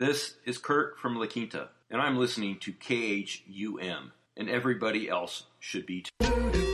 This is Kurt from La Quinta, and I'm listening to KHUM, and everybody else should be too.